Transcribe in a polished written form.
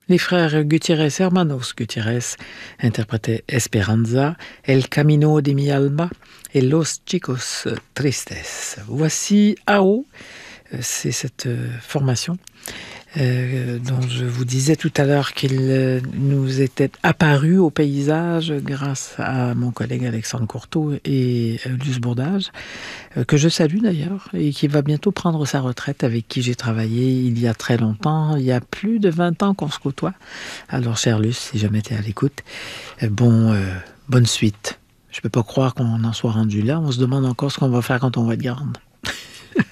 Les frères Gutiérrez Hermanos Gutiérrez interprétaient Esperanza, El Camino de mi alma et Los Chicos Tristes. Voici AO, c'est cette formation dont je vous disais tout à l'heure qu'il nous était apparu au paysage grâce à mon collègue Alexandre Courteau et Luce Bourdage, que je salue d'ailleurs, et qui va bientôt prendre sa retraite, avec qui j'ai travaillé il y a très longtemps, il y a plus de 20 ans qu'on se côtoie. Alors, cher Luce, si jamais tu es à l'écoute, bonne suite. Je peux pas croire qu'on en soit rendu là. On se demande encore ce qu'on va faire quand on va être grande.